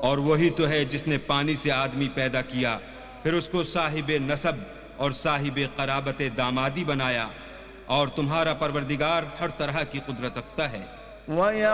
और वही तो है जिसने पानी से आदमी पैदा किया, फिर उसको साहिब नसब और साहिब क़राबत दामादी बनाया, और तुम्हारा परवरदिगार हर तरह की कुदरत रखता है।